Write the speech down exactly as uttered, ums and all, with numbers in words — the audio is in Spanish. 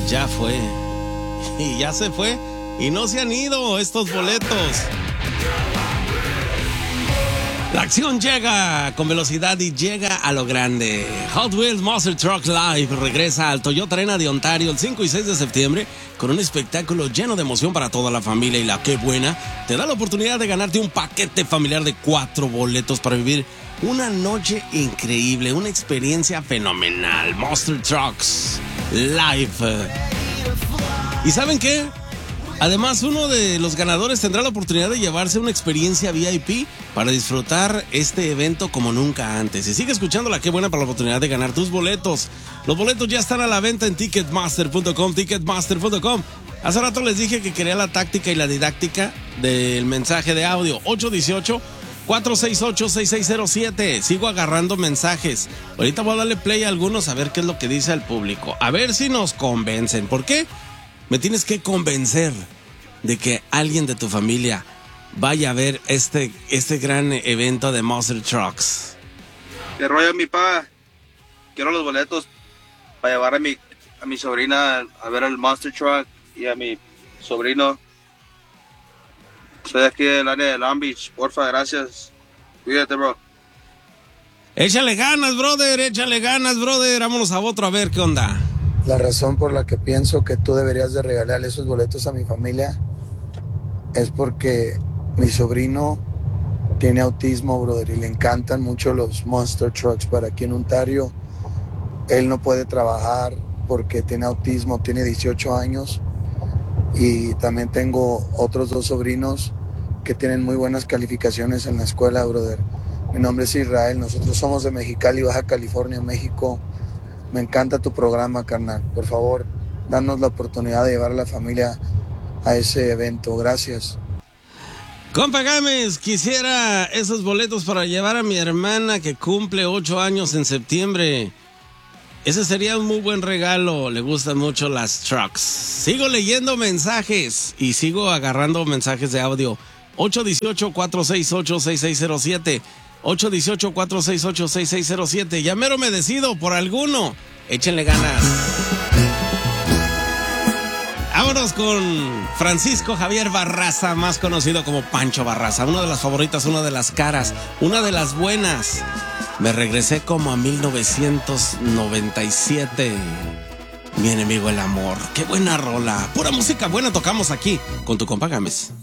ya fue. Y ya se fue. Y no se han ido estos boletos. La acción llega con velocidad y llega a lo grande. Hot Wheels Monster Truck Live regresa al Toyota Arena de Ontario el cinco y seis de septiembre con un espectáculo lleno de emoción para toda la familia. Y la Qué Buena te da la oportunidad de ganarte un paquete familiar de cuatro boletos para vivir una noche increíble, una experiencia fenomenal. Monster Trucks Live. ¿Y saben qué? Además, uno de los ganadores tendrá la oportunidad de llevarse una experiencia V I P para disfrutar este evento como nunca antes. Y sigue escuchando la Qué Buena para la oportunidad de ganar tus boletos. Los boletos ya están a la venta en ticketmaster punto com, ticketmaster punto com. Hace rato les dije que quería la táctica y la didáctica del mensaje de audio. ocho uno ocho, cuatro seis ocho, seis seis cero siete. Sigo agarrando mensajes. Ahorita voy a darle play a algunos a ver qué es lo que dice el público. A ver si nos convencen. ¿Por qué? Me tienes que convencer de que alguien de tu familia vaya a ver este, este gran evento de Monster Trucks. ¿Qué rollo, mi pa? Quiero los boletos para llevar a mi, a mi sobrina a ver el Monster Truck y a mi sobrino. Soy de aquí del área de Long Beach. Porfa, gracias. Cuídate, bro. Échale ganas, brother. Échale ganas, brother. Vámonos a otro a ver qué onda. La razón por la que pienso que tú deberías de regalarle esos boletos a mi familia es porque mi sobrino tiene autismo, brother, y le encantan mucho los Monster Trucks para aquí en Ontario. Él no puede trabajar porque tiene autismo, tiene dieciocho años, y también tengo otros dos sobrinos que tienen muy buenas calificaciones en la escuela, brother. Mi nombre es Israel, nosotros somos de Mexicali, Baja California, México. Me encanta tu programa, carnal. Por favor, danos la oportunidad de llevar a la familia a ese evento. Gracias. Compa Gámez, quisiera esos boletos para llevar a mi hermana que cumple ocho años en septiembre. Ese sería un muy buen regalo. Le gustan mucho las trucks. Sigo leyendo mensajes y sigo agarrando mensajes de audio. ocho uno ocho, cuatro seis ocho, seis seis cero siete. ocho uno ocho, cuatro seis ocho, seis seis cero siete. Ya mero me decido por alguno. Échenle ganas. Vámonos con Francisco Javier Barraza, más conocido como Pancho Barraza. Una de las favoritas, una de las caras, una de las buenas. Me regresé como a mil novecientos noventa y siete. Mi enemigo el amor. Qué buena rola. Pura música buena tocamos aquí con tu compa Gámez.